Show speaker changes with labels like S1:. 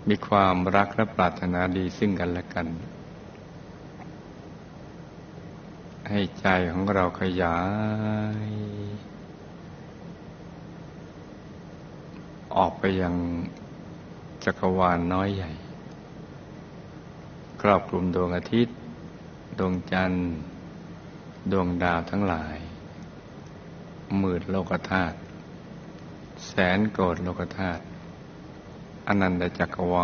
S1: มีความรักและปรารถนาดีซึ่งกันและกันให้ใจของเราขยายออกไปยังจักรวาลน้อยใหญ่ครอบคลุมดวงอาทิตย์ดวงจันทร์ดวงดาวทั้งหลายหมื่นโลกธาตุแสนโกฏโลกธาตุอนันตจักรว